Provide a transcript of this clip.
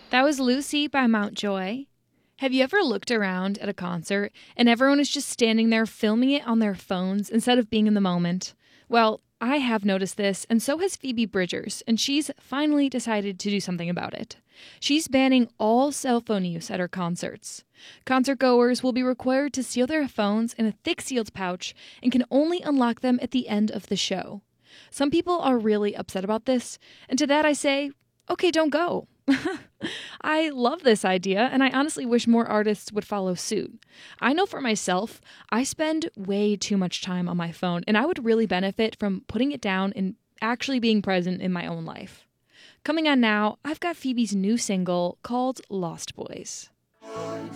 That was Lucy by Mountjoy. Have you ever looked around at a concert and everyone is just standing there filming it on their phones instead of being in the moment? Well, I have noticed this, and so has Phoebe Bridgers, and she's finally decided to do something about it. She's banning all cell phone use at her concerts. Concert goers will be required to seal their phones in a thick sealed pouch and can only unlock them at the end of the show. Some people are really upset about this, and to that I say, okay, don't go. I love this idea, and I honestly wish more artists would follow suit. I know for myself, I spend way too much time on my phone, and I would really benefit from putting it down and actually being present in my own life. Coming on now, I've got Phoebe's new single called Lost Boys.